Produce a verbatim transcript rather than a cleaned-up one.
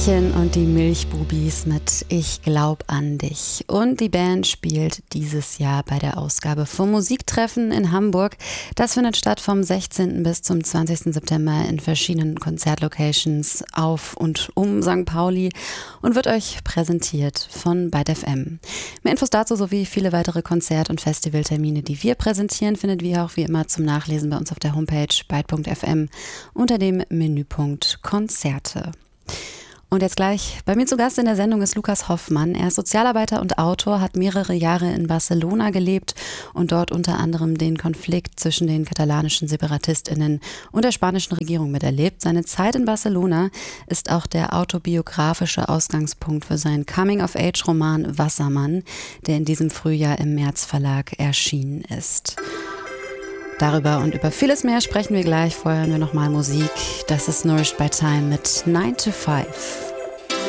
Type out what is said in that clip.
Und die Milchbubis mit Ich glaub an dich. Und die Band spielt dieses Jahr bei der Ausgabe vom Musiktreffen in Hamburg. Das findet statt vom sechzehnten bis zum zwanzigsten September in verschiedenen Konzertlocations auf und um Sankt Pauli und wird euch präsentiert von Byte F M. Mehr Infos dazu sowie viele weitere Konzert- und Festivaltermine, die wir präsentieren, findet ihr auch wie immer zum Nachlesen bei uns auf der Homepage byte punkt f m unter dem Menüpunkt Konzerte. Und jetzt gleich bei mir zu Gast in der Sendung ist Lukas Hoffmann. Er ist Sozialarbeiter und Autor, hat mehrere Jahre in Barcelona gelebt und dort unter anderem den Konflikt zwischen den katalanischen SeparatistInnen und der spanischen Regierung miterlebt. Seine Zeit in Barcelona ist auch der autobiografische Ausgangspunkt für seinen Coming-of-Age-Roman Wassermann, der in diesem Frühjahr im März Verlag erschienen ist. Darüber und über vieles mehr sprechen wir gleich. Vorher hören wir nochmal Musik. Das ist Nourished by Time mit nine to five.